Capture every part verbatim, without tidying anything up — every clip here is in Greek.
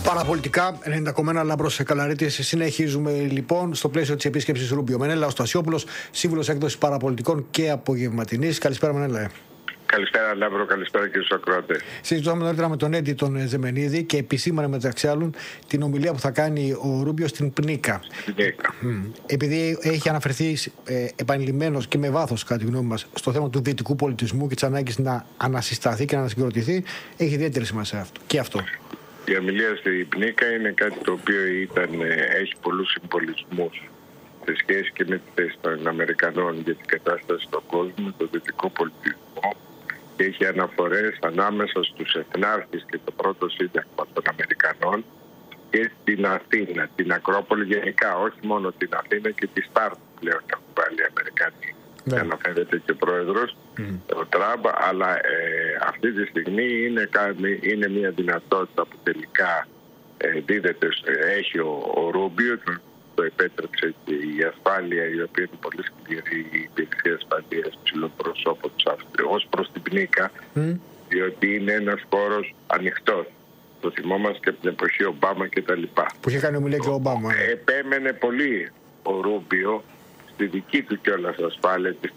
Παραπολιτικά, ενενήντα κόμμα ένα Λάμπρος Καλαρίτης. Συνεχίζουμε λοιπόν στο πλαίσιο της επίσκεψης Ρούμπιο. Μενέλαος Στασιόπουλος, σύμβουλος έκδοσης Παραπολιτικών και Απογευματινής. Καλησπέρα, Μενέλα. Καλησπέρα, Λάμπρο, καλησπέρα κύριε Σοκράτη. Συζητούσαμε νωρίτερα με τον Έντι τον Ζεμενίδη και επισήμανε μεταξύ άλλων την ομιλία που θα κάνει ο Ρούμπιο στην Πνίκα. Πνίκα. Mm. Επειδή έχει αναφερθεί ε, επανειλημμένος και με βάθος, κατά τη γνώμη μας, στο θέμα του δυτικού πολιτισμού και της ανάγκης να ανασυσταθεί και να ανασυγκροτηθεί, έχει ιδιαίτερη σημασία αυτό. Και αυτό. Η ομιλία στην Πνίκα είναι κάτι το οποίο ήταν, έχει πολλούς συμβολισμούς σε σχέση και με τη θέση των Αμερικανών για την κατάσταση στον κόσμο, το δυτικό πολιτισμό, και έχει αναφορές ανάμεσα στους εθνάρχες και το πρώτο σύνταγμα των Αμερικανών και στην Αθήνα, την Ακρόπολη γενικά, όχι μόνο την Αθήνα και τη Σπάρτη πλέον έχουν βάλει οι Αμερικανοί. Yeah. Αναφέρεται και ο πρόεδρος, mm. ο Τραμπ, αλλά ε, αυτή τη στιγμή είναι, είναι μια δυνατότητα που τελικά ε, δίδεται, έχει ο, ο Ρούμπιο, το, το επέτρεψε και η ασφάλεια, η οποία είναι πολύ σκληρή, η υπηρεσία ασφαλείας ψηλοπροσώπων ως προς την Πνίκα, mm. διότι είναι ένας χώρος ανοιχτός. Το θυμόμαστε και από την εποχή Ομπάμα κτλ. Που είχε κάνει ομιλία και ο Ομπάμα. Επέμενε πολύ ο Ρούμπιο στη δική του κιόλας ασφάλεια και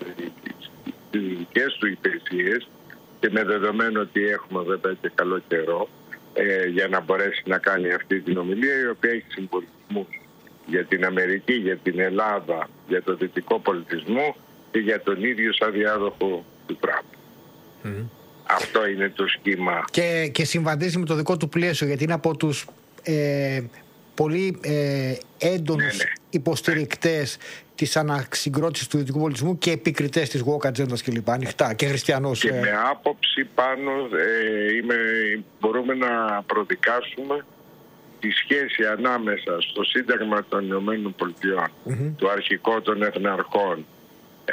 στις δικές του υπηρεσίες, και με δεδομένο ότι έχουμε βέβαια και καλό καιρό ε, για να μπορέσει να κάνει αυτή την ομιλία, η οποία έχει συμβολισμούς για την Αμερική, για την Ελλάδα, για το δυτικό πολιτισμό και για τον ίδιο σαν διάδοχο του Τραμπ. Mm. Αυτό είναι το σχήμα. Και, και συμβαδίζει με το δικό του πλαίσιο, γιατί είναι από τους ε, πολύ ε, έντονους ναι, ναι. υποστηρικτές της ανασυγκρότησης του δυτικού πολιτισμού και επικριτές της woke ατζέντας κλπ. Ανοιχτά και χριστιανός. Και ε... με άποψη πάνω ε, είμαι, μπορούμε να προδικάσουμε τη σχέση ανάμεσα στο Σύνταγμα των Ηνωμένων Πολιτειών, mm-hmm. το αρχικό των εθναρχών, ε,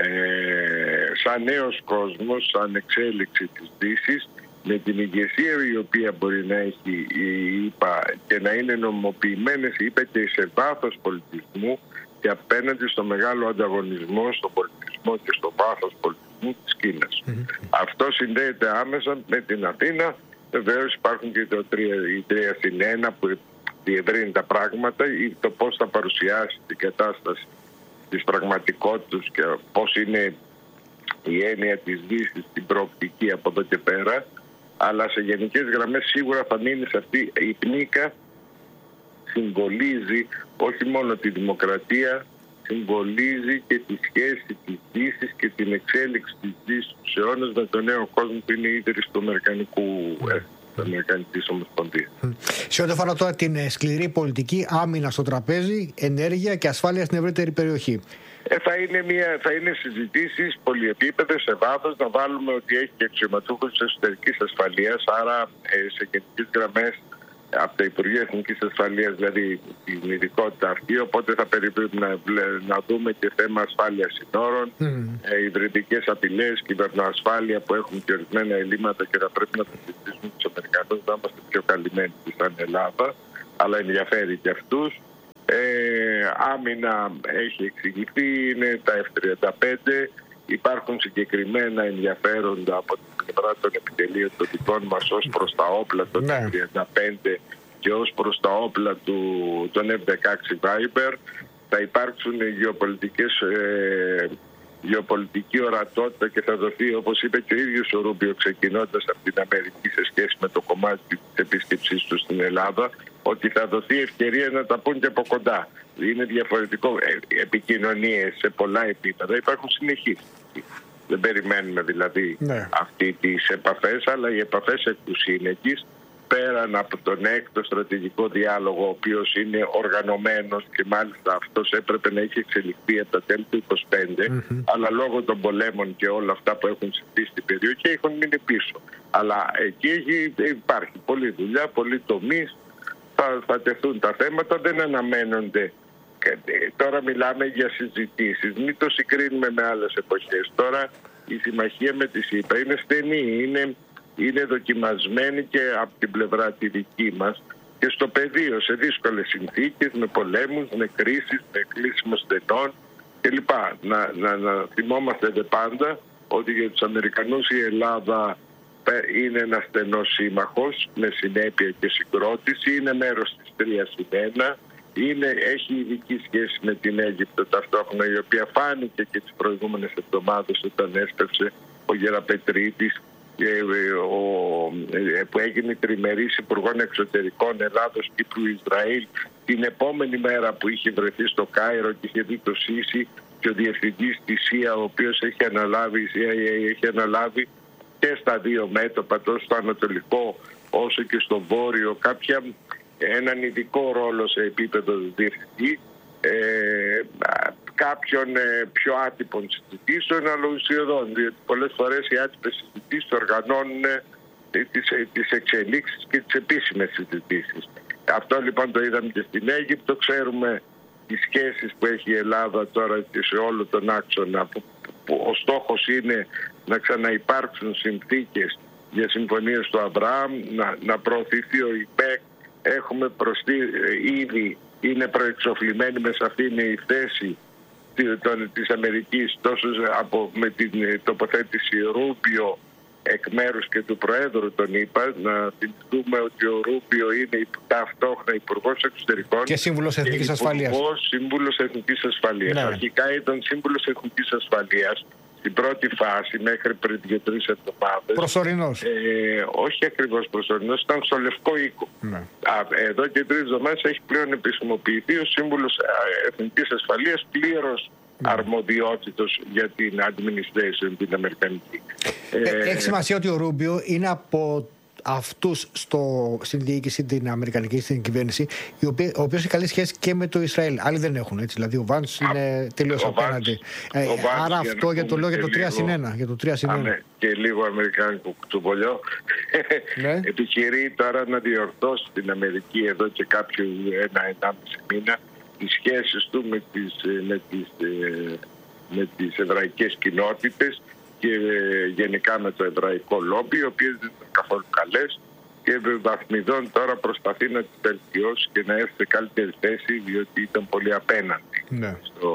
σαν νέος κόσμος, σαν εξέλιξη της Δύσης, με την ηγεσία η οποία μπορεί να έχει η ΗΠΑ και να είναι νομιμοποιημένες, είπε, και σε βάθος πολιτισμού και απέναντι στο μεγάλο ανταγωνισμό στον πολιτισμό και στο βάθος πολιτισμού της Κίνας. Mm-hmm. Αυτό συνδέεται άμεσα με την Αθήνα. Βεβαίως υπάρχουν και το τρία συν ένα που διευρύνει τα πράγματα, ή το πώς θα παρουσιάσει την κατάσταση της πραγματικότητας και πώς είναι η έννοια της Δύσης στην προοπτική από εδώ και πέρα. Αλλά σε γενικές γραμμές σίγουρα θα μείνει σε αυτή η Πνίκα. Συμβολίζει όχι μόνο τη δημοκρατία, συμβολίζει και τη σχέση της Δύσης και την εξέλιξη της Δύσης στους αιώνες με τον νέο κόσμο που είναι η ίδρυση του Αμερικανικού ε, της Αμερικανικής Ομοσπονδίας. Σε ό,τι αφορά τώρα την σκληρή πολιτική, άμυνα στο τραπέζι, ενέργεια και ασφάλεια στην ευρύτερη περιοχή. Ε, θα, είναι μια, θα είναι συζητήσεις πολυεπίπεδες σε βάθος, να βάλουμε ότι έχει και αξιωματούχους της εσωτερικής ασφαλείας, άρα ε, σε γενικές γραμμές από το Υπουργείο Εθνικής Ασφαλείας, δηλαδή την ειδικότητα αυτή, οπότε θα περιπέτει να, να δούμε και θέμα ασφάλειας συνόρων, mm. ε, υβριδικές απειλές, κυβερνοασφάλεια που έχουν και ορισμένα ελλείμματα και θα πρέπει να το συζητήσουμε τους Αμερικανούς, να είμαστε πιο καλυμμένοι σαν Ελλάδα, αλλά ενδιαφέρει και αυτούς. Ε, άμυνα έχει εξηγηθεί, είναι τα εφ τριάντα πέντε, υπάρχουν συγκεκριμένα ενδιαφέροντα από την πλευρά των επιτελείων των δικών μας ως προς τα όπλα των εφ τριάντα πέντε και ως προς τα όπλα του, των εφ δεκαέξι Viper. Θα υπάρξουν γεωπολιτικές, ε, γεωπολιτική ορατότητα και θα δοθεί, όπως είπε και ο ίδιος ο Ρούμπιο ξεκινώντας από την Αμερική σε σχέση με το κομμάτι της επίσκεψής του στην Ελλάδα, ότι θα δοθεί ευκαιρία να τα πούν και από κοντά. Είναι διαφορετικό. Ε, επικοινωνίες σε πολλά επίπεδα υπάρχουν συνεχείς. Δεν περιμένουμε δηλαδή ναι. αυτή τις επαφές, αλλά οι επαφές εκ του σύνεκης, πέραν από τον έκτο στρατηγικό διάλογο, ο οποίος είναι οργανωμένος και μάλιστα αυτός έπρεπε να έχει εξελιχθεί από τα τέλη του είκοσι πέντε, mm-hmm. αλλά λόγω των πολέμων και όλα αυτά που έχουν συμβεί στην περιοχή έχουν μείνει πίσω. Αλλά εκεί έχει, υπάρχει πολλή δουλειά, πολλοί τομείς, θα, θα τεθούν τα θέματα, δεν αναμένονται. Τώρα μιλάμε για συζητήσεις, μην το συγκρίνουμε με άλλες εποχές. Τώρα η συμμαχία με τη ΣΥΠΑ είναι στενή, είναι, είναι δοκιμασμένη και από την πλευρά τη δική μας και στο πεδίο, σε δύσκολες συνθήκες, με πολέμους, με κρίσεις, με κλείσιμο στενών κλπ. Να, να, να θυμόμαστε πάντα ότι για τους Αμερικανούς η Ελλάδα είναι ένας στενός σύμμαχος με συνέπεια και συγκρότηση, είναι μέρος της τρία συν ένα, είναι, έχει ειδική σχέση με την Αίγυπτο ταυτόχρονα, η οποία φάνηκε και τις προηγούμενες εβδομάδες όταν έστρεψε ο Γεραπετρίτης, ο, που έγινε τριμερής υπουργών εξωτερικών Ελλάδος, Κύπρου, Ισραήλ, την επόμενη μέρα που είχε βρεθεί στο Κάιρο και είχε δει το Σίσι και ο διευθυντής της ΣΥΑ, ο οποίος έχει αναλάβει, η σι άι έι έχει αναλάβει και στα δύο μέτωπα, τόσο στο ανατολικό όσο και στο βόρειο, κάποια, έναν ειδικό ρόλο σε επίπεδο διευθυντή, ε, κάποιων ε, πιο άτυπων συζητήσεων, αλλά ουσιοδών, διότι πολλές φορές οι άτυπες συζητήσεις οργανώνουν ε, τις, ε, τις εξελίξεις και τις επίσημες συζητήσεις. Αυτό λοιπόν το είδαμε και στην Αίγυπτο. Ξέρουμε τις σχέσεις που έχει η Ελλάδα τώρα και σε όλο τον άξονα, που, που ο στόχος είναι να ξαναυπάρξουν συνθήκες για συμφωνίες του Αβραάμ, να, να προωθηθεί ο ΙΠΕΚ. Έχουμε προστεί, ήδη είναι προεξοφλημένη με σαφήνεια η θέση της Αμερικής, τόσο από, με την τοποθέτηση Ρούμπιο εκ μέρους και του Προέδρου των ΗΠΑ. Να θυμηθούμε ότι ο Ρούμπιο είναι ταυτόχρονα Υπουργός Εξωτερικών και Σύμβουλος Εθνικής Ασφαλείας. Υπουργός Σύμβουλος Εθνικής Ασφαλείας. Ναι. Αρχικά ήταν Σύμβουλος Εθνικής Ασφαλείας στην πρώτη φάση μέχρι πριν δύο τρεις εβδομάδες. Προσωρινός. Ε, όχι ακριβώς προσωρινός, ήταν στο Λευκό Οίκο. Ναι. Εδώ και τρεις εβδομάδες έχει πλέον επισημοποιηθεί ο Σύμβουλος Εθνικής Ασφαλείας, πλήρως ναι. αρμοδιότητος για την administration, την αμερικανική. Ε, έχει σημασία ότι ο Ρούμπιο είναι από αυτούς στο, στην διοίκηση, την αμερικανική, στην κυβέρνηση, η οποία, ο οποίος έχει καλή σχέση και με το Ισραήλ. Άλλοι δεν έχουν, έτσι. Δηλαδή ο Βάνς είναι τελείως απέναντι. Ε, άρα για αυτό για το λέω για το τρία συν ένα. Για το τρία συν ένα. Ναι, και λίγο αμερικάνικο κουτσουμπολιό. Ναι. Επιχειρεί τώρα να διορθώσει την Αμερική εδώ και κάποιο ένα-ενάμιση μήνα τις σχέσεις του με τις, με τις, με τις εβραϊκές κοινότητες και γενικά με το εβραϊκό λόμπι, οι οποίες δεν ήταν καθόλου καλές, και βαθμιδών τώρα προσπαθεί να τις βελτιώσει και να έρθει σε καλύτερη θέση, διότι ήταν πολύ απέναντι ναι. στο,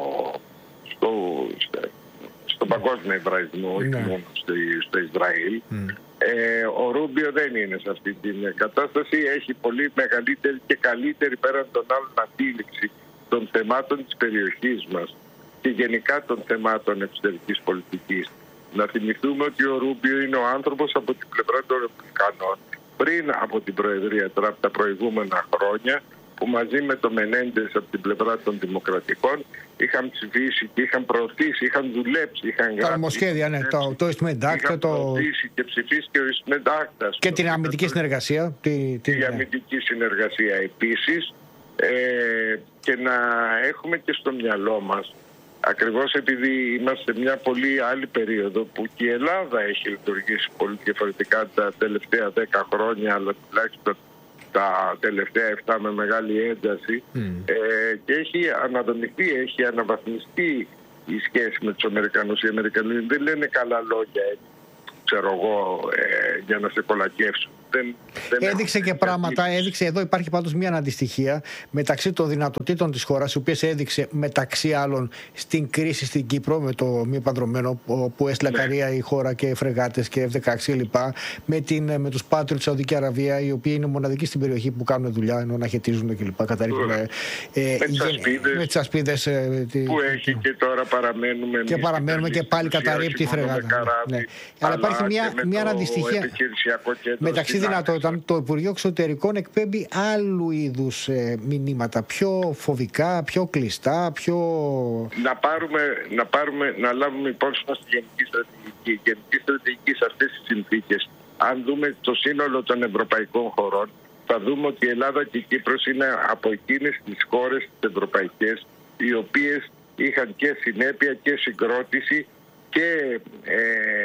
στο, στο, στο παγκόσμιο εβραϊσμό, όχι ναι. μόνο στο, στο Ισραήλ. Mm. Ε, ο Ρούμπιο δεν είναι σε αυτή την κατάσταση, έχει πολύ μεγαλύτερη και καλύτερη πέραν των άλλων αντίληψη των θεμάτων της περιοχής μας και γενικά των θεμάτων εξωτερικής πολιτικής. Να θυμηθούμε ότι ο Ρούμπιο είναι ο άνθρωπος από την πλευρά των Ρεπουμπλικανών πριν από την Προεδρία, τώρα από τα προηγούμενα χρόνια, που μαζί με το Μενέντες από την πλευρά των Δημοκρατικών είχαν ψηφίσει και είχαν προωθήσει, είχαν δουλέψει, είχαν γράψει. Τα νομοσχέδια, ναι, το, το Eastmed Act. Είχαν το... προωθήσει και ψηφίσει και ο Eastmed Act. Και την αμυντική συνεργασία. Τη, τη, η αμυντική συνεργασία επίσης. Ε, και να έχουμε και στο μυαλό μας, ακριβώς επειδή είμαστε σε μια πολύ άλλη περίοδο που και η Ελλάδα έχει λειτουργήσει πολύ διαφορετικά τα τελευταία δέκα χρόνια, αλλά τουλάχιστον τα τελευταία εφτά με μεγάλη ένταση, mm. ε, και έχει αναδομηθεί, έχει αναβαθμιστεί η σχέση με τους Αμερικανούς. Οι Αμερικανοί δεν λένε καλά λόγια, ξέρω εγώ, ε, για να σε κολακεύσουν. Δεν, δεν έδειξε και πράγματα, έδειξε, εδώ υπάρχει πάντως μια αναντιστοιχία μεταξύ των δυνατοτήτων της χώρας, οι οποίες έδειξε μεταξύ άλλων στην κρίση στην Κύπρο με το μη επανδρομένο, που έστειλε ναι. καρία η χώρα και φρεγάτες και εφ δεκαέξι κλπ. Με, την, με τους Πάτριωτ της Σαουδική Αραβία, οι οποίοι είναι μοναδικοί στην περιοχή που κάνουν δουλειά, ενώ να χαιτίζουν κλπ. Καταρρύπτουν. Ε, ε, με τις ασπίδες ε, που έχει και τώρα παραμένουμε. Και παραμένουμε και πάλι καταρρύπτει η φρεγάτα. Ναι. Αλλά υπάρχει μια, μια αναντιστοιχία μεταξύ δυνατότητα. Το Υπουργείο Εξωτερικών εκπέμπει άλλου είδους ε, μηνύματα, πιο φοβικά, πιο κλειστά, πιο... Να πάρουμε, να, πάρουμε, να λάβουμε υπόψη μας τη γενική στρατηγική. Η γενική στρατηγική σε αυτές τις συνθήκες, αν δούμε το σύνολο των ευρωπαϊκών χωρών, θα δούμε ότι η Ελλάδα και η Κύπρος είναι από εκείνες τις χώρες τις ευρωπαϊκές, οι οποίες είχαν και συνέπεια και συγκρότηση και ε,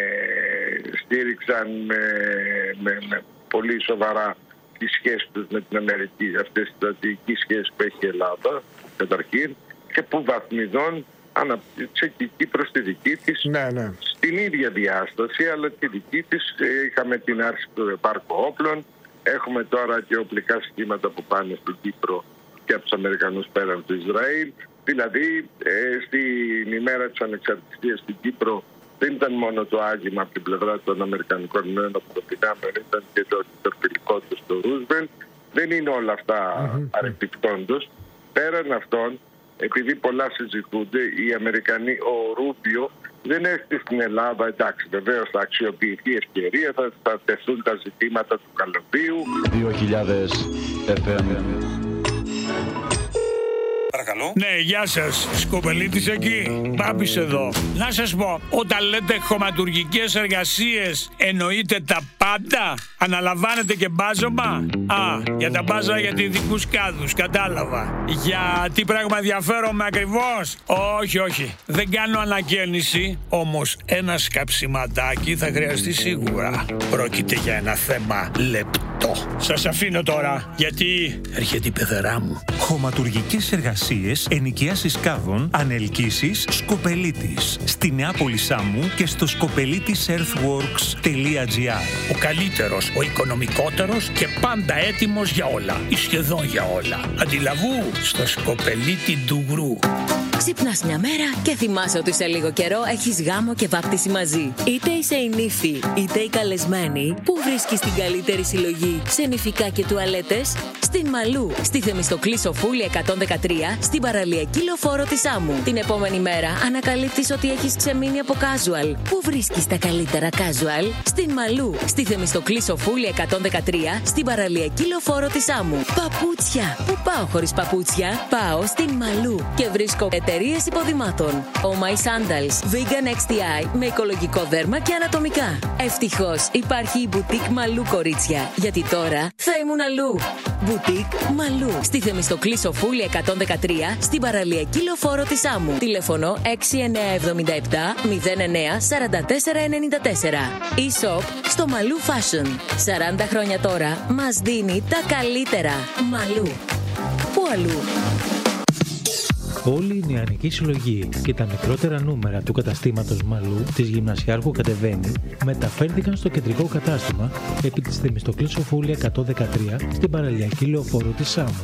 στήριξαν με, με, με πολύ σοβαρά τις σχέσεις τους με την Αμερική, αυτές τις στρατηγικές σχέσεις που έχει η Ελλάδα καταρχήν, και που βαθμιδών αναπτύσσε και η Κύπρος τη δική της ναι, ναι. στην ίδια διάσταση, αλλά τη δική της. Είχαμε την άρση του πάρκου όπλων, έχουμε τώρα και οπλικά συστήματα που πάνε στην Κύπρο και από τους Αμερικανούς πέραν του Ισραήλ. Δηλαδή, ε, στην ημέρα της ανεξαρτησίας στην Κύπρο δεν ήταν μόνο το άγγιγμα από την πλευρά των Αμερικανικών δυνάμεων, ήταν και το τερφυλικό του στο Ρούσβελτ. Δεν είναι όλα αυτά mm-hmm. αρεκτιπτόντως. Πέραν αυτών, επειδή πολλά συζητούνται, οι Αμερικανοί, ο Ρούμπιο δεν έρθει στην Ελλάδα. Εντάξει, βεβαίως θα αξιοποιηθεί η ευκαιρία, θα, θα τεθούν τα ζητήματα του καλωδίου. δύο χιλιάδες εφ εμ. Παρακαλώ. Ναι, γεια σας. Σκοπελίτης εκεί. Μπάμπης εδώ. Να σας πω, όταν λέτε χωματουργικές εργασίες, εννοείτε τα πάντα? Αναλαμβάνετε και μπάζωμα? Α, για τα μπάζα για ειδικούς κάδους, κατάλαβα. Για τι πράγμα ενδιαφέρομαι ακριβώς? Όχι, όχι. Δεν κάνω ανακαίνιση, όμως ένα σκαψιματάκι θα χρειαστεί σίγουρα. Πρόκειται για ένα θέμα λεπτό. Σας αφήνω τώρα, γιατί έρχεται η πεθερά μου. Χωματουργικές εργασίες, ενοικίασης κάδων, ανελκύσεις, Σκοπελίτης. Στη Νεάπολη Σάμου και στο σκοπελίτης earthworks τελεία τζι άρ. Ο καλύτερος, ο οικονομικότερος και πάντα έτοιμος για όλα. Ή σχεδόν για όλα. Αντιλαβού στο Σκοπελίτη Ντουγρού. Ξυπνάς μια μέρα και θυμάσαι ότι σε λίγο καιρό έχεις γάμο και βάπτιση μαζί. Είτε είσαι η νύφη, είτε η καλεσμένη, που βρίσκεις την καλύτερη συλλογή σε νηφικά και τουαλέτες? Στην Μαλού, στη Θεμιστοκλή Σοφούλη εκατόν δεκατρία, στην παραλιακή λεωφόρο της Άμμου. Την επόμενη μέρα ανακαλύπτεις ότι έχεις ξεμείνει από casual. Πού βρίσκεις τα καλύτερα casual? Στην Μαλού, στη Θεμιστοκλή Σοφούλη εκατόν δεκατρία, στην παραλιακή λεωφόρο της Άμμου. Παπούτσια. Πού πάω χωρίς παπούτσια? Πάω στην Μαλού και βρίσκω εταιρείες υποδημάτων. Oh My Sandals, Vegan εξ τι άι με οικολογικό δέρμα και ανατομικά. Ευτυχώς υπάρχει η Boutique Μαλού, κορίτσια, γιατί τώρα θα ήμουν αλλού. Boutique Μαλού, στη Θεμιστοκλή Σοφούλη εκατόν δεκατρία, στην παραλιακή λεωφόρο της Άμμου. Τηλέφωνο έξι εννιά επτά επτά μηδέν εννιά τέσσερα τέσσερα εννιά τέσσερα. E-shop στο Μαλού Fashion. σαράντα χρόνια τώρα μας δίνει τα καλύτερα. Μαλού. Πού αλλού? Όλη η νεανική συλλογή και τα μικρότερα νούμερα του καταστήματος Μαλού της Γυμνασιάρχου Κατεβαίνη μεταφέρθηκαν στο κεντρικό κατάστημα επί της Θεμιστοκλής Σοφούλη εκατόν δεκατρία στην παραλιακή λεωφόρο της Σάμου.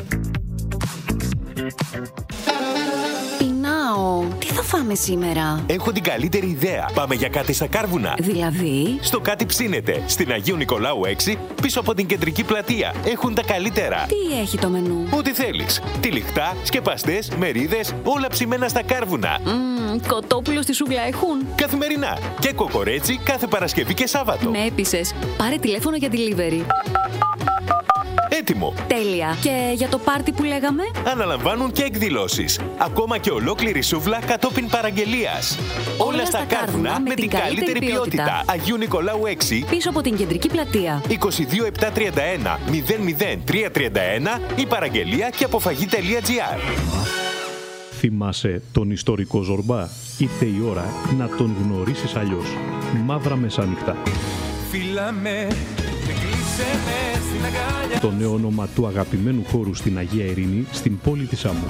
Τι θα φάμε σήμερα? Έχω την καλύτερη ιδέα. Πάμε για κάτι στα Κάρβουνα. Δηλαδή? Στο Κάτι Ψήνεται, στην Αγίου Νικολάου έξι, πίσω από την κεντρική πλατεία. Έχουν τα καλύτερα. Τι έχει το μενού? Ό,τι θέλεις. Τυλιχτά, σκεπαστές, μερίδες, όλα ψημένα στα Κάρβουνα. Mm, κοτόπουλο στη σούβλα έχουν? Καθημερινά. Και κοκορέτσι κάθε Παρασκευή και Σάββατο. Με έπεισες. Πάρε τηλέφωνο για delivery. Έτοιμο. Τέλεια. Και για το πάρτι που λέγαμε? Αναλαμβάνουν και εκδηλώσεις. Ακόμα και ολόκληρη σούβλα κατόπιν παραγγελίας. Όλα, Όλα στα Κάρβουνα με την καλύτερη ποιότητα. ποιότητα. Αγίου Νικολάου έξι, πίσω από την κεντρική πλατεία. είκοσι δύο επτακόσια τριάντα ένα μηδέν μηδέν τριακόσια τριάντα ένα ή παραγγελία και αποφαγή τελεία τζι άρ. Θυμάσαι τον ιστορικό Ζορμπά? Ήρθε η ώρα να τον γνωρίσεις αλλιώς. Μαύρα Μεσάνυχτα. Φίλαμε. Το νέο όνομα του αγαπημένου χώρου στην Αγία Ειρήνη, στην πόλη της Άμμου.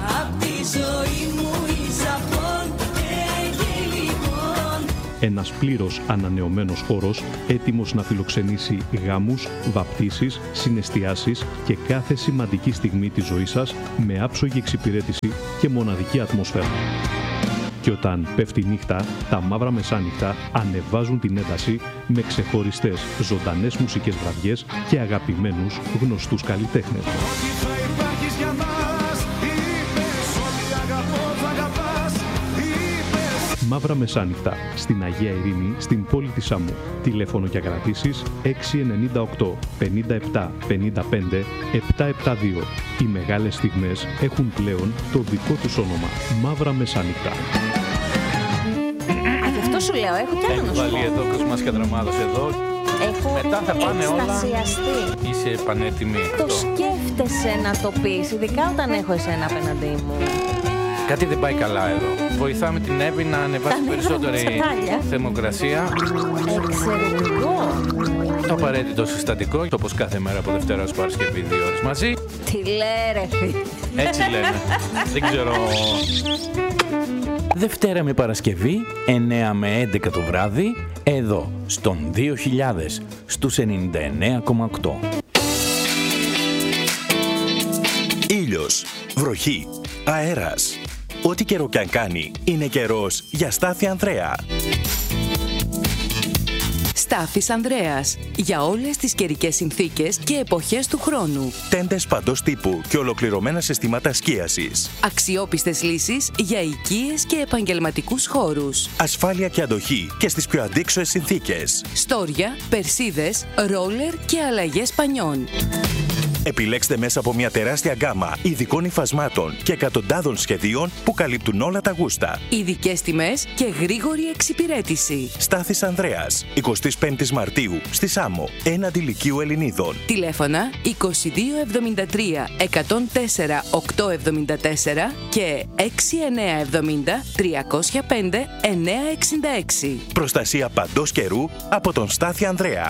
Ένας πλήρως ανανεωμένος χώρος, έτοιμος να φιλοξενήσει γάμους, βαπτίσεις, συναισθιάσεις και κάθε σημαντική στιγμή της ζωής σας με άψογη εξυπηρέτηση και μοναδική ατμόσφαιρα. Και όταν πέφτει νύχτα, τα Μαύρα Μεσάνυχτα ανεβάζουν την ένταση με ξεχωριστές ζωντανές μουσικές βραδιές και αγαπημένους γνωστούς καλλιτέχνες. Μαύρα Μεσάνυχτα, στην Αγία Ειρήνη, στην πόλη της Άμμου. Τηλέφωνο για κρατήσεις έξι εννιά οκτώ πενήντα επτά πενήντα πέντε επτακόσια εβδομήντα δύο. Οι μεγάλες στιγμές έχουν πλέον το δικό τους όνομα. Μαύρα Μεσάνυχτα. Γι' αυτό σου λέω, έχω κι άλλο να σου πω. Έχει βάλει εδώ κοσμάς και δραμάδος εδώ. Έχω μετά θα πάνε εκστασιαστεί. Όλα. Είσαι πανέτοιμη. Το σκέφτεσαι να το πεις, ειδικά όταν έχω εσένα απέναντί μου. Κάτι δεν πάει καλά εδώ. Βοηθάμε την Εύη να ανεβάσει περισσότερη θερμοκρασία. Εξαιρετικό. Το απαραίτητο συστατικό, όπως κάθε μέρα από Δευτέρα ως Παρασκευή, δύο ώρες μαζί. Τι λέρε, φίλε. Έτσι λένε. Δεν ξέρω. Δευτέρα με Παρασκευή, εννιά με έντεκα το βράδυ, εδώ, στον δύο χιλιάδες, στους ενενήντα εννέα κόμμα οκτώ. Ήλιος, βροχή, αέρας. Ό,τι καιρό κι αν κάνει, είναι καιρός για Στάθη Ανδρέα. Στάθης Ανδρέας. Για όλες τις καιρικές συνθήκες και εποχές του χρόνου. Τέντες παντός τύπου και ολοκληρωμένα συστήματα σκίασης. Αξιόπιστες λύσεις για οικίες και επαγγελματικούς χώρους. Ασφάλεια και αντοχή και στις πιο αντίξωες συνθήκες. Στόρια, περσίδες, ρόλερ και αλλαγές πανιών. Επιλέξτε μέσα από μια τεράστια γκάμα ειδικών υφασμάτων και εκατοντάδων σχεδίων που καλύπτουν όλα τα γούστα. Ειδικές τιμές και γρήγορη εξυπηρέτηση. Στάθης Ανδρέας, εικοστή πέμπτη Μαρτίου, στη Σάμο, έναντι Λυκείου Ελληνίδων. Τηλέφωνα είκοσι δύο εβδομήντα τρία εκατόν τέσσερα οκτακόσια εβδομήντα τέσσερα και έξι εννιά εβδομήντα τριακόσια πέντε εννιακόσια εξήντα έξι. Προστασία παντός καιρού από τον Στάθη Ανδρέα.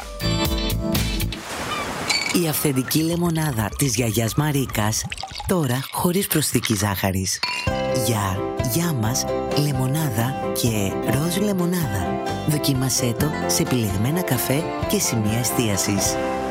Η αυθεντική λεμονάδα της γιαγιάς Μαρίκας, τώρα χωρίς προσθήκη ζάχαρης. Για, για μας, λεμονάδα και ροζ λεμονάδα. Δοκίμασέ το σε επιλεγμένα καφέ και σημεία εστίασης.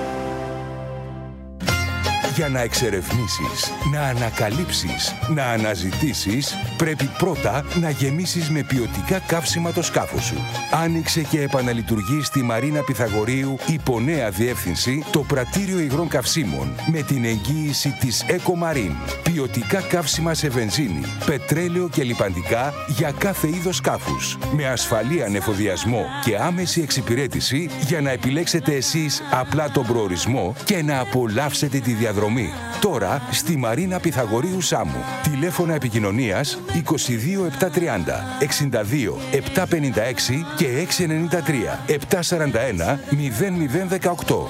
Για να εξερευνήσεις, να ανακαλύψεις, να αναζητήσεις, πρέπει πρώτα να γεμίσεις με ποιοτικά καύσιμα το σκάφος σου. Άνοιξε και επαναλειτουργεί στη Μαρίνα Πυθαγορείου υπό νέα διεύθυνση το πρατήριο υγρών καυσίμων με την εγγύηση της Ecomarine. Ποιοτικά καύσιμα σε βενζίνη, πετρέλαιο και λιπαντικά για κάθε είδος σκάφους. Με ασφαλή ανεφοδιασμό και άμεση εξυπηρέτηση για να επιλέξετε εσείς απλά τον προορισμό και να απολαύσετε τη διαδρομή. Τώρα στη Μαρίνα Πυθαγορείου Σάμου. Τηλέφωνα επικοινωνίας είκοσι δύο επτακόσια τριάντα εξήντα δύο επτακόσια πενήντα έξι και έξι εννιά τρία επτακόσια σαράντα ένα μηδέν μηδέν δεκαοκτώ.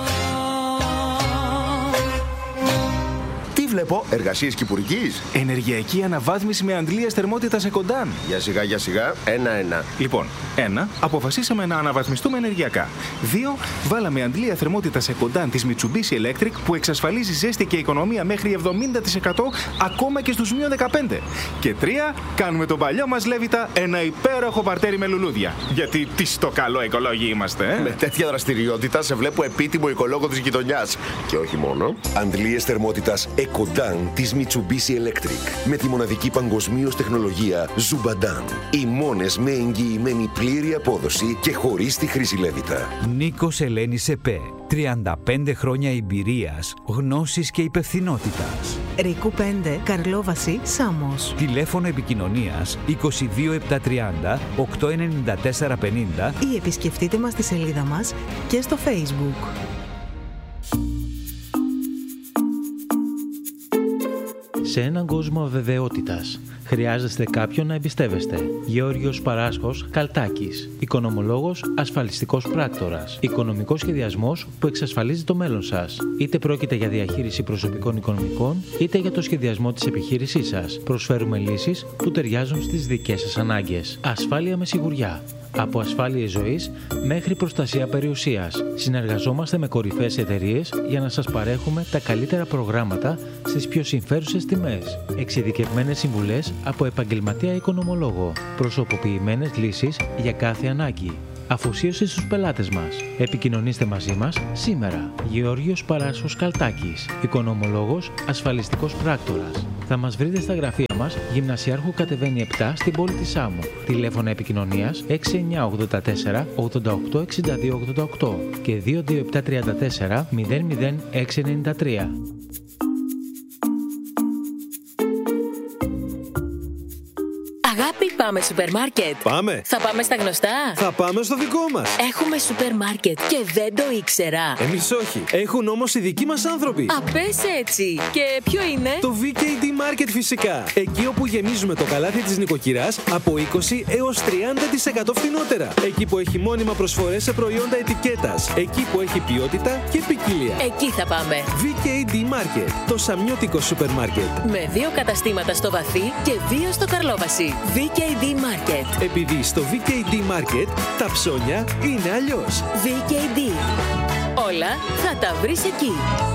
Βλέπω εργασίες κυπουρικής. Ενεργειακή αναβάθμιση με αντλίες θερμότητας Εκοντάν. Για σιγά, για σιγά. Ένα-ένα. Λοιπόν, ένα, αποφασίσαμε να αναβαθμιστούμε ενεργειακά. Δύο, βάλαμε αντλία θερμότητας Εκοντάν της Mitsubishi Electric που εξασφαλίζει ζέστη και οικονομία μέχρι εβδομήντα τοις εκατό ακόμα και στους μείον δεκαπέντε. Και τρία, κάνουμε τον παλιό μας Λέβητα ένα υπέροχο παρτέρι με λουλούδια. Γιατί τι στο καλό οικολόγοι είμαστε, ε? Με τέτοια δραστηριότητα σε βλέπω επίτιμο οικολόγο της γειτονιάς. Και όχι μόνο. Αντλίες θερμότητας Εκοντάν της Mitsubishi Electric με τη μοναδική παγκοσμίως τεχνολογία Zubadan. Οι μόνες με εγγυημένη πλήρη απόδοση και χωρίς τη χρήση Λέβητα. Νίκος Ελένης ΕΠΕ. τριάντα πέντε χρόνια εμπειρίας, γνώσης και υπευθυνότητας. Ρίκου πέντε, Καρλόβαση, Σάμος. Τηλέφωνο επικοινωνίας είκοσι δύο επτακόσια τριάντα οκτακόσια ενενήντα τέσσερα πενήντα ή επισκεφτείτε μας στη σελίδα μας και στο Facebook. Σε έναν κόσμο αβεβαιότητας, χρειάζεστε κάποιον να εμπιστεύεστε. Γεώργιος Παράσχος Καλτάκης. Οικονομολόγος, ασφαλιστικός πράκτορας. Οικονομικός σχεδιασμός που εξασφαλίζει το μέλλον σας. Είτε πρόκειται για διαχείριση προσωπικών οικονομικών, είτε για το σχεδιασμό της επιχείρησής σας. Προσφέρουμε λύσεις που ταιριάζουν στις δικές σας ανάγκες. Ασφάλεια με σιγουριά. Από ασφάλειες ζωής μέχρι προστασία περιουσίας. Συνεργαζόμαστε με κορυφαίες εταιρείες για να σας παρέχουμε τα καλύτερα προγράμματα στις πιο συμφέρουσες τιμές. Εξειδικευμένες συμβουλές από επαγγελματία οικονομολόγο. Προσωποποιημένες λύσεις για κάθε ανάγκη. Αφοσίωση στους πελάτες μας. Επικοινωνήστε μαζί μας σήμερα. Γεώργιος Παράσχος Καλτάκης. Οικονομολόγος, ασφαλιστικός πράκτορας. Θα μας βρείτε στα γραφεία μας, Γυμνασιάρχου κατεβαίνει επτά στην πόλη της Σάμου. Τηλέφωνα επικοινωνίας έξι εννιά ογδόντα τέσσερα ογδόντα οκτώ εξήντα δύο ογδόντα οκτώ και δύο δύο επτά τριάντα τέσσερα μηδέν μηδέν έξι εννιά τρία. Αγάπη, πάμε σούπερ μάρκετ. Πάμε. Θα πάμε στα γνωστά. Θα πάμε στο δικό μας. Έχουμε σούπερ μάρκετ και δεν το ήξερα. Εμείς όχι. Έχουν όμως οι δικοί μας άνθρωποι. Α, πες έτσι. Και ποιο είναι? Το βι κέι ντι Market φυσικά. Εκεί όπου γεμίζουμε το καλάθι της νοικοκυράς από είκοσι έως τριάντα τοις εκατό φθηνότερα. Εκεί που έχει μόνιμα προσφορές σε προϊόντα ετικέτας. Εκεί που έχει ποιότητα και ποικιλία. Εκεί θα πάμε. βι κέι ντι Market. Το σαμιώτικο σούπερ μάρκετ. Με δύο καταστήματα στο Βαθύ και δύο στο Καρλόβαση. βι κέι ντι Market. Επειδή στο βι κέι ντι Market τα ψώνια είναι αλλιώς. βι κέι ντι. Όλα θα τα βρεις εκεί.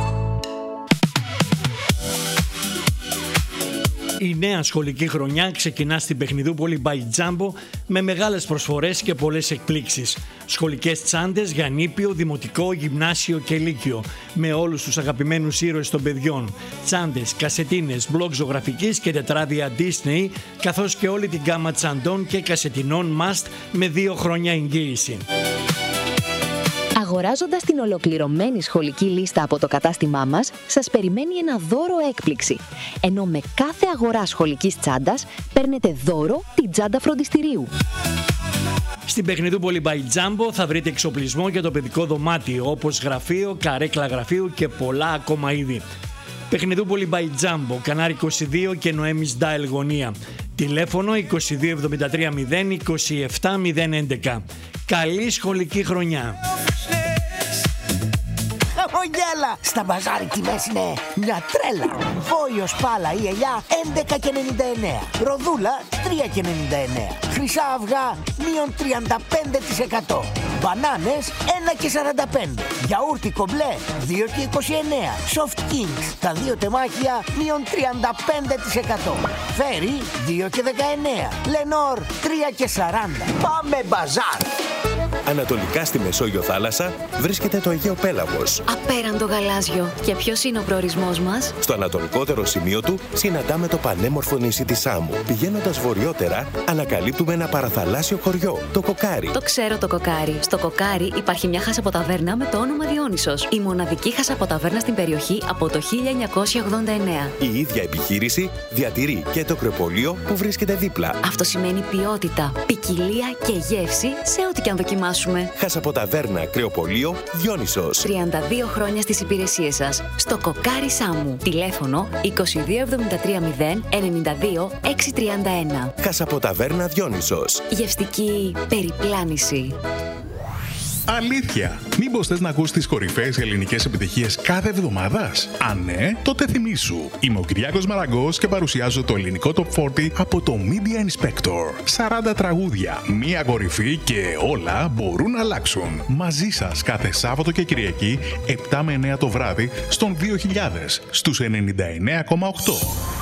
Η νέα σχολική χρονιά ξεκινά στην Παιχνιδούπολη by Jumbo με μεγάλες προσφορές και πολλές εκπλήξεις. Σχολικές τσάντες για νήπιο, δημοτικό, γυμνάσιο και λύκειο με όλους τους αγαπημένους ήρωες των παιδιών. Τσάντες, κασετίνες, μπλοκ ζωγραφικής και τετράδια Disney, καθώς και όλη την γκάμα τσαντών και κασετινών Must με δύο χρόνια εγγύηση. Αγοράζοντας την ολοκληρωμένη σχολική λίστα από το κατάστημά μας, σας περιμένει ένα δώρο έκπληξη. Ενώ με κάθε αγορά σχολικής τσάντας παίρνετε δώρο την τσάντα φροντιστηρίου. Στην Παιχνιδούπολη by Jumbo θα βρείτε εξοπλισμό για το παιδικό δωμάτιο, όπως γραφείο, καρέκλα γραφείου και πολλά ακόμα είδη. Παιχνιδούπολη by Jumbo, Κανάρι είκοσι δύο και Νοέμις Ντάιλ γωνία. Τηλέφωνο είκοσι δύο εβδομήντα τρία μηδέν είκοσι επτά μηδέν έντεκα. Καλή σχολική χρονιά! Χαμογέλα! Στα μπαζάρι τιμές είναι μια τρέλα. Βόλιος, πάλα ή ελιά έντεκα και ενενήντα εννέα. Ροδούλα τρία και ενενήντα εννέα. Χρυσά αυγά μείον τριάντα πέντε τοις εκατό. Μπανάνες ένα και σαράντα πέντε. Γιαούρτι κομπλέ δύο και είκοσι εννέα. Soft Kings τα δύο τεμάχια μείον τριάντα πέντε τοις εκατό. Φέρι δύο και δεκαεννέα. Λενόρ τρία και σαράντα. Πάμε μπαζάρ! Ανατολικά στη Μεσόγειο θάλασσα βρίσκεται το Αιγαίο Πέλαγος. Απέραντο γαλάζιο. Και ποιος είναι ο προορισμός μας? Στο ανατολικότερο σημείο του συναντάμε το πανέμορφο νησί της Σάμου. Πηγαίνοντας βορειότερα, ανακαλύπτουμε ένα παραθαλάσσιο χωριό, το Κοκάρι. Το ξέρω το Κοκάρι. Στο Κοκάρι υπάρχει μια χασαποταβέρνα με το όνομα Διόνυσος. Η μοναδική χασαποταβέρνα στην περιοχή από το χίλια εννιακόσια ογδόντα εννέα. Η ίδια επιχείρηση διατηρεί και το κρεοπολείο που βρίσκεται δίπλα. Αυτό σημαίνει ποιότητα, ποικιλία και γεύση σε ό,τι και αν δοκιμάσουμε. Χασαποταβέρνα κρεοπολείο Διόνυσος. τριάντα δύο χρόνια στις υπηρεσίες σας. Στο Κοκάρι Σάμου. Τηλέφωνο είκοσι δύο εβδομήντα τρία μηδέν ενενήντα δύο εξακόσια τριάντα ένα. Χασαποταβέρνα Διόνυσος. Γευστική περιπλάνηση. Αλήθεια! Μήπως θες να ακούς τις κορυφαίες ελληνικές επιτυχίες κάθε εβδομάδας? Αν ναι, τότε θυμήσου. Είμαι ο Κυριάκος Μαραγκός και παρουσιάζω το ελληνικό Top σαράντα από το Media Inspector. σαράντα τραγούδια, μία κορυφή και όλα μπορούν να αλλάξουν. Μαζί σας κάθε Σάββατο και Κυριακή, επτά με εννέα το βράδυ, στον δύο χιλιάδες, στους ενενήντα εννέα κόμμα οκτώ.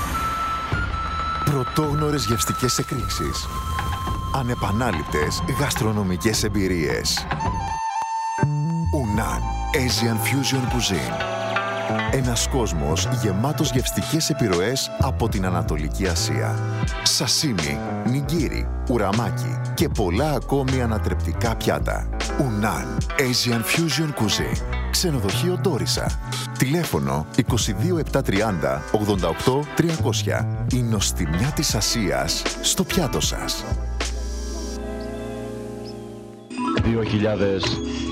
Πρωτόγνωρες γευστικές εκρήξεις. Ανεπανάληπτες γαστρονομικές εμπειρίες. Unnan Asian Fusion Cuisine. Ένας κόσμος γεμάτος γευστικές επιρροές από την Ανατολική Ασία. Σασίμι, νιγκίρι, ουραμάκι και πολλά ακόμη ανατρεπτικά πιάτα. Unnan Asian Fusion Cuisine. Ξενοδοχείο Ντόρισα. Τηλέφωνο είκοσι δύο επτακόσια τριάντα ογδόντα οκτώ τριακόσια. Η νοστιμιά της Ασίας στο πιάτο σας. δύο χιλιάδες